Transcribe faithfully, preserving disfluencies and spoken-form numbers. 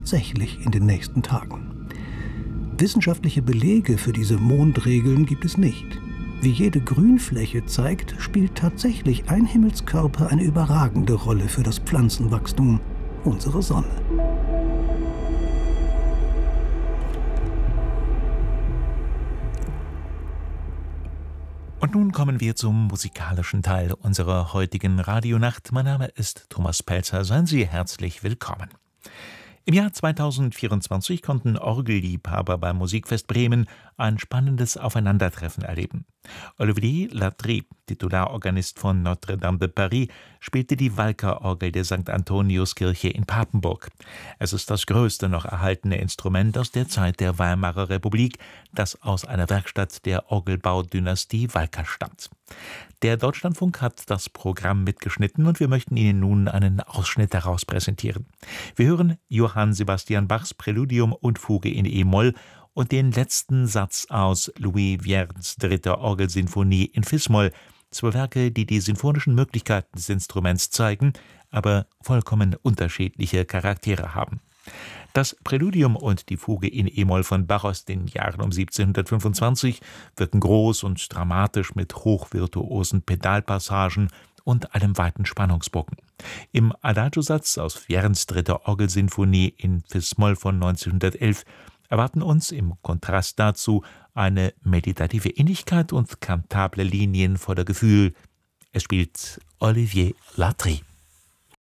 tatsächlich in den nächsten Tagen. Wissenschaftliche Belege für diese Mondregeln gibt es nicht. Wie jede Grünfläche zeigt, spielt tatsächlich ein Himmelskörper eine überragende Rolle für das Pflanzenwachstum, unsere Sonne. Und nun kommen wir zum musikalischen Teil unserer heutigen Radionacht. Mein Name ist Thomas Pelzer. Seien Sie herzlich willkommen. Im Jahr zweitausendvierundzwanzig konnten Orgelliebhaber beim Musikfest Bremen ein spannendes Aufeinandertreffen erleben. Olivier Latry, Titularorganist von Notre-Dame de Paris, spielte die Walker-Orgel der Sankt Antoniuskirche in Papenburg. Es ist das größte noch erhaltene Instrument aus der Zeit der Weimarer Republik, das aus einer Werkstatt der Orgelbaudynastie Walker stammt. Der Deutschlandfunk hat das Programm mitgeschnitten und wir möchten Ihnen nun einen Ausschnitt daraus präsentieren. Wir hören Johann Sebastian Bachs Präludium und Fuge in E-Moll und den letzten Satz aus Louis Vierns dritter Orgelsinfonie in Fis-Moll, zwei Werke, die die sinfonischen Möglichkeiten des Instruments zeigen, aber vollkommen unterschiedliche Charaktere haben. Das Präludium und die Fuge in E-Moll von Bach aus den Jahren um siebzehnhundertfünfundzwanzig wirken groß und dramatisch mit hochvirtuosen Pedalpassagen und einem weiten Spannungsbogen. Im Adagio-Satz aus Vierns dritter Orgelsinfonie in Fis-Moll von neunzehnhundertelf erwarten uns im Kontrast dazu eine meditative Innigkeit und kantable Linien voller Gefühl. Es spielt Olivier Latry.